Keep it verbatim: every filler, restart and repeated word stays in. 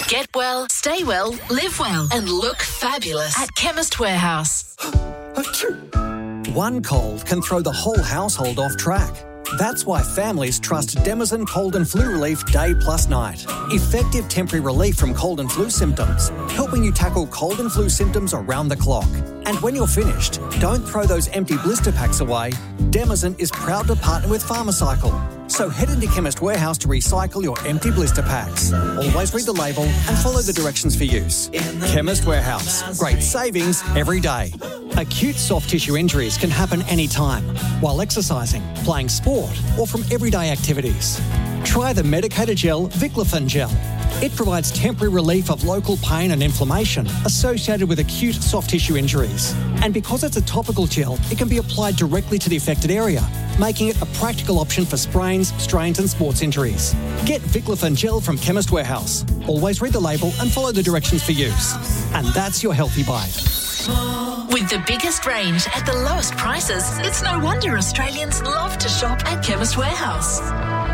Get well, stay well, live well, and look fabulous at Chemist Warehouse. One cold can throw the whole household off track. That's why families trust Demazen Cold and Flu Relief Day plus Night. Effective temporary relief from cold and flu symptoms, helping you tackle cold and flu symptoms around the clock. And when you're finished, don't throw those empty blister packs away. Demazen is proud to partner with Pharmacycle. So head into Chemist Warehouse to recycle your empty blister packs. Always read the label and follow the directions for use. Chemist Warehouse. Great savings every day. Acute soft tissue injuries can happen anytime, while exercising, playing sport, or from everyday activities. Try the medicated gel Viclofan Gel. It provides temporary relief of local pain and inflammation associated with acute soft tissue injuries. And because it's a topical gel, it can be applied directly to the affected area, making it a practical option for sprains, strains and sports injuries. Get Viclofan Gel from Chemist Warehouse. Always read the label and follow the directions for use. And that's your healthy bite. With the biggest range at the lowest prices, it's no wonder Australians love to shop at Chemist Warehouse.